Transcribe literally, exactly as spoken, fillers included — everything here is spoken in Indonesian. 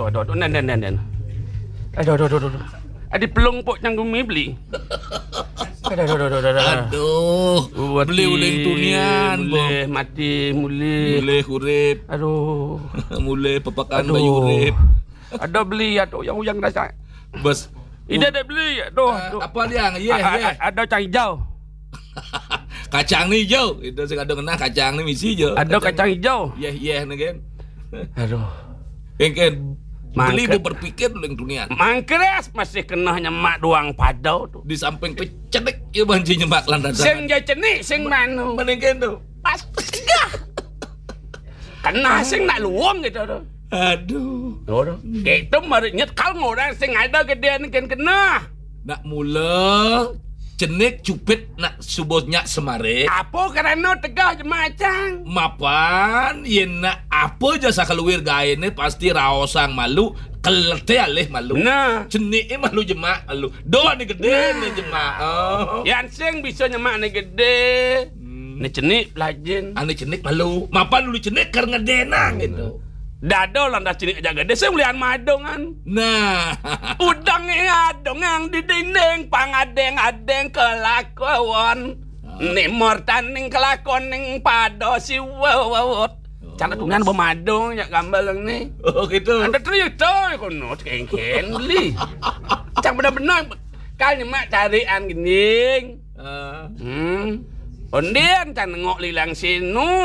aduh, aduh, nen, nen, nen, nen. Aduh, aduh, aduh, aduh. Ada pelung pok yang gumi beli. Aduh, aduh, aduh, aduh, aduh. Aduh, beli uling tunian, mulai mati, mulai. Mulai urip, Aduh, mulai pepakan aduh. bayu urip. Ada beli, aduh, yang uyang rasa. Bos, Ida ada beli, aduh, uh, aduh. apa dia? Iya, A- a- iya. a- Ada kacang hijau. Kacang nih hijau. Itu sing ada kena kacang nih misi hijau. Ada kacang hijau. Iya, iya nih kan. Aduh. Yang kan beli Mangke- bu berpikir uling tunian. Mangkres masih kena nyemak doang padau tuh. Di samping kecenek ya banci nyemak lantaran. Sing jacenik sing manu. Mending kan tuh. Pas segah. Kena sing nak luang gitu tuh. Aduh. Aduh. Gitu mari nyekal ngorang sing ada gedean kan kena. Nak mula cenik cupit nak subosnya semare. Apa karena tegah jemacang. Mapan yen nak apa jasa keluar gaene pasti raosang malu kelete alih malu. Nah. Cenik malu jemak malu. Doa ni gede ni jemak. Oh. Yang sing bisa nyemak ni gede. Ni cenik pelajin. Ane cenik malu. Mapan dulu cenik karena denang gitu. Dado landas cenik aja gede. Saya belian madongan. Nah. Udang yang adong di dinding pangadeng-adeng kelakuan. Ni mortan ning kelakuan ning pado si wawawot. Cara tungan bemadong ya gambar ni. Oh gitu. Ada cerita kono kengken beli. Cang benar-benar kal nyemak carian gini. Uh. Hmm. Ondian can nengok lilang sinu.